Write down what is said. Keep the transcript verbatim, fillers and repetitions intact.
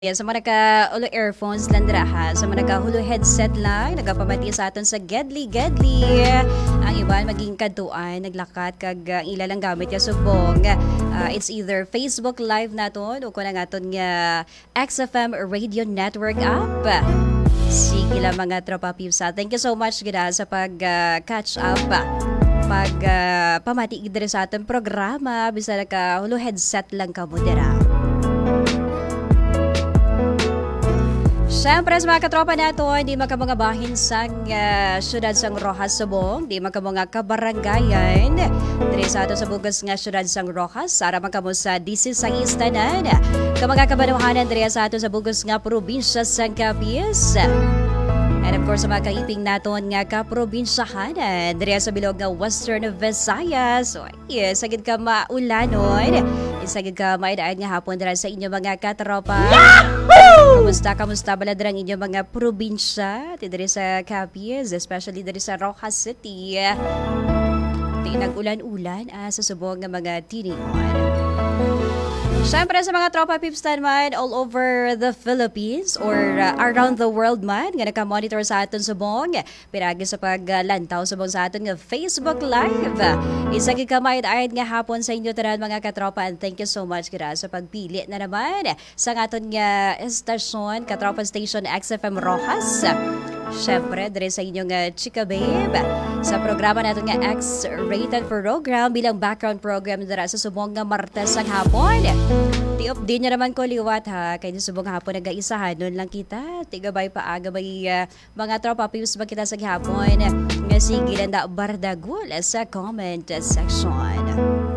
Yan, sa mga naka-ulo earphones lang dira ha. Sa mga naka-ulo headset lang, nagapamati sa aton sa Gedli Gedli. Ang iban maging kaduan, naglakat kag uh, ila lang gamit ya subong. Uh, it's either Facebook Live naton o kung nga aton nga X F M Radio Network app. Sige lang mga tropa pipsa. Thank you so much gida sa pag-catch uh, up. Pag uh, pamati diri sa aton programa, bisa naka-ulo headset lang ka mo dira. Siyempre sa mga katropa nato, hindi makamangabahin sa uh, syudad sang Rojas Subong, hindi makamangabahin kabarangayan. Diri sa ato sa bugas nga syudad sang Rojas, sara man kamo sa dieciséis tanan. Kamanga kabanuhanan diri sa ato sa bugas nga probinsya sang Capiz. And of course, sa mga kaiping naton nga kaprobinsyahan, diri sa bilog nga Western Visayas. So, yes, sagid ka maulanon. Isagid ka maidaan nga hapon dira sa inyo mga katropa. Yahoo! Kamusta, kamusta bala dira ang inyo mga probinsya? Diri sa Capiz, especially diri sa Rojas City. Di nag-ulan-ulan ah, sa subong nga mga tiningon. Siyempre sa mga tropa pips man all over the Philippines or uh, around the world man nga naka-monitor sa aton subong piragi sa paglantaw subong sa aton nga Facebook Live. Isa gi kamay ayad nga hapon sa inyo tanan mga katropa, and thank you so much gira sa pagpili na naman sa aton nga estasyon, Katropa Station X F M Rojas. Siyempre, diri sa inyong uh, Chika Babe, sa programa natin nga X-rated program bilang background program dira sa subong nga Martes ang hapon. Tiop din niya naman ko liwat ha, kaya subong hapon nag-aisahan nun lang kita. Tigabay pa aga may uh, mga tropa pius ba kita sa hapon nga sige lang da bardagul sa comment section.